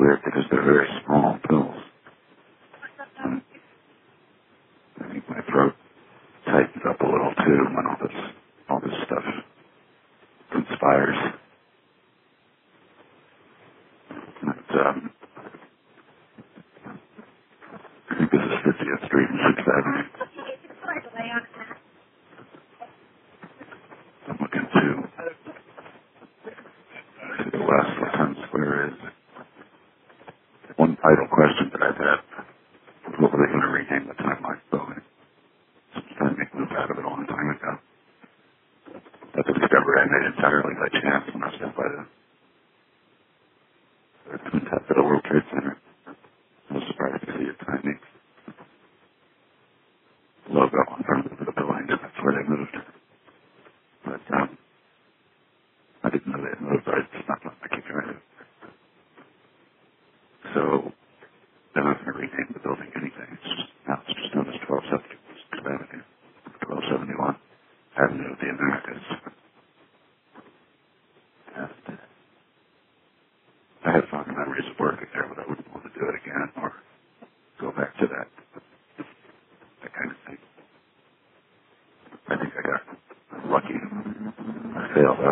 weird because they're very small pills. I think my throat tightens up a little too when all this stuff conspires. But, I think this is 50th Street and 6th Avenue. I'm looking to the west where Times Square is. One idle question that I've had was what were they going to rename the Timeline building? Since they moved out of it a long time ago. That's a discovery I made entirely by chance when I was down by the Twin Towers at the World Trade Center. I was surprised to see a tiny logo on front of the building, and that's where they moved. But I didn't know they had moved. I just not on my computer. So they're not going to rename the building anything. It's just known as 1270 Avenue, 1271 Avenue of the Americas. And I had fond memories of working there, but I wouldn't want to do it again or go back to that kind of thing. I think I got lucky. I failed